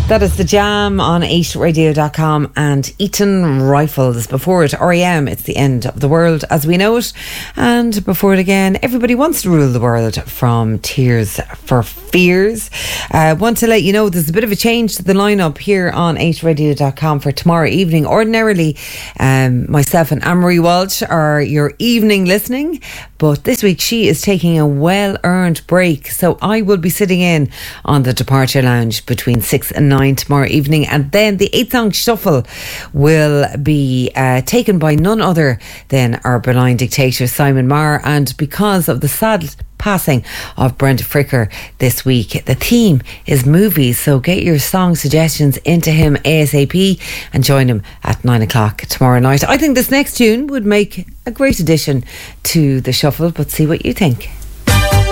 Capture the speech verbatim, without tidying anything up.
That is The Jam on eight radio dot com and Eton Rifles. Before it, R E M, It's the End of the World as we know it. And before it again, Everybody Wants to Rule the World from Tears for Fears. Uh, want to let you know there's a bit of a change to the lineup here on eight radio dot com for tomorrow evening. Ordinarily, um, myself and Anne-Marie Walsh are your evening listening, but this week she is taking a well-earned break. So I will be sitting in on the Departure Lounge between six and nine tomorrow evening, and then the eight song shuffle will be uh, taken by none other than our benign dictator Simon Marr. And because of the sad passing of Brenda Fricker this week, the theme is movies, so get your song suggestions into him ASAP and join him at nine o'clock tomorrow night. I think this next tune would make a great addition to the shuffle, but see what you think.